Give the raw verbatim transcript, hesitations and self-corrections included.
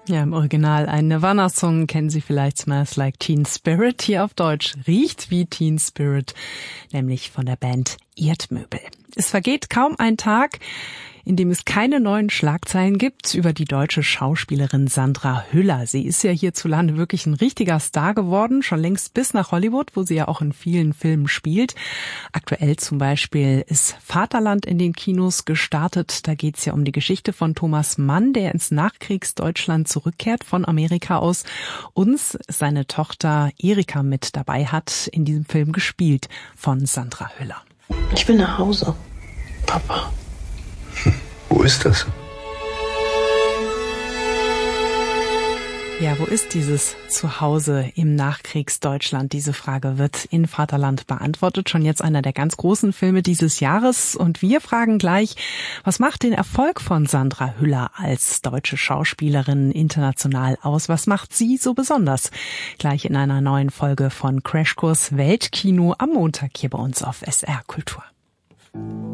Ja, im Original ein Nirvana-Song, kennen Sie vielleicht, Smells Like Teen Spirit, hier auf Deutsch Riecht wie Teen Spirit, nämlich von der Band Erdmöbel. Es vergeht kaum ein Tag, in dem es keine neuen Schlagzeilen gibt über die deutsche Schauspielerin Sandra Hüller. Sie ist ja hierzulande wirklich ein richtiger Star geworden, schon längst bis nach Hollywood, wo sie ja auch in vielen Filmen spielt. Aktuell zum Beispiel ist Vaterland in den Kinos gestartet. Da geht's ja um die Geschichte von Thomas Mann, der ins Nachkriegsdeutschland zurückkehrt von Amerika aus, uns seine Tochter Erika mit dabei hat, in diesem Film gespielt von Sandra Hüller. Ich will nach Hause, Papa. Wo ist das? Ja, wo ist dieses Zuhause im Nachkriegsdeutschland? Diese Frage wird in Vaterland beantwortet. Schon jetzt einer der ganz großen Filme dieses Jahres. Und wir fragen gleich, was macht den Erfolg von Sandra Hüller als deutsche Schauspielerin international aus? Was macht sie so besonders? Gleich in einer neuen Folge von Crashkurs Weltkino am Montag hier bei uns auf S R Kultur.